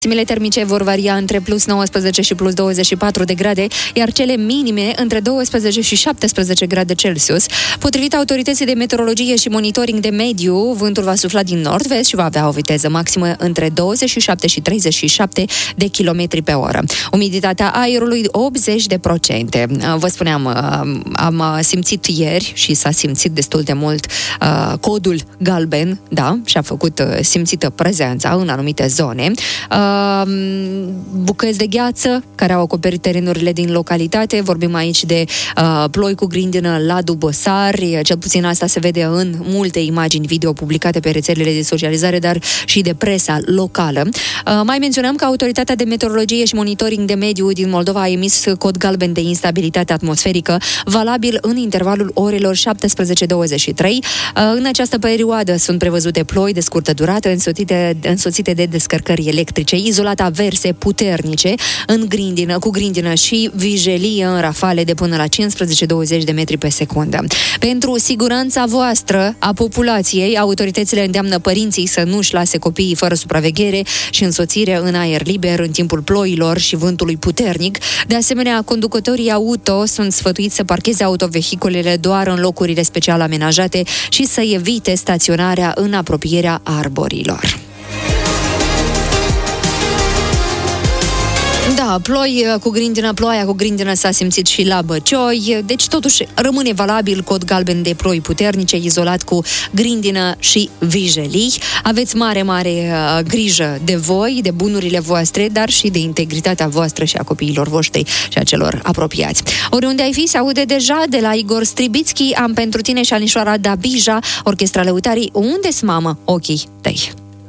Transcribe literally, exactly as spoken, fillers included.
Maximele termice vor varia între plus nouăsprezece și plus douăzeci și patru de grade, iar cele minime între douăsprezece și șaptesprezece grade Celsius. Potrivit autorității de meteorologie și monitoring de mediu, vântul va sufla din nord-vest și va avea o viteză maximă între douăzeci și șapte și treizeci și șapte de kilometri pe oră. Umiditatea aerului optzeci de procente. Vă spuneam, am simțit ieri și s-a simțit destul de mult codul galben, da, și-a făcut simțită prezența în anumite zone. Bucăți de gheață care au acoperit terenurile din localitate. Vorbim aici de uh, ploi cu grindină la Dubăsari, cel puțin asta se vede în multe imagini video publicate pe rețelele de socializare, dar și de presa locală. Uh, mai menționăm că Autoritatea de Meteorologie și Monitoring de Mediu din Moldova a emis cod galben de instabilitate atmosferică, valabil în intervalul orelor șaptesprezece douăzeci și trei. Uh, în această perioadă sunt prevăzute ploi de scurtă durată, însoțite, însoțite de descărcări electrice, izolat averse puternice în grindină, cu grindină și vijelie în rafale de până la cincisprezece douăzeci de metri pe secundă. Pentru siguranța voastră, a populației, autoritățile îndeamnă părinții să nu-și lase copiii fără supraveghere și însoțire în aer liber în timpul ploilor și vântului puternic. De asemenea, conducătorii auto sunt sfătuiți să parcheze autovehiculele doar în locurile special amenajate și să evite staționarea în apropierea arborilor. Da, ploi cu grindină, ploaia cu grindină s-a simțit și la Băcioi, deci totuși rămâne valabil cod galben de ploi puternice, izolat cu grindină și vijelii. Aveți mare, mare uh, grijă de voi, de bunurile voastre, dar și de integritatea voastră și a copiilor voștri și a celor apropiați. Oriunde ai fi, se aude deja de la Igor Stribitski, Am pentru tine și Anișoara Dabija, Orchestra Lăutarii, Unde-s mamă ochii tăi?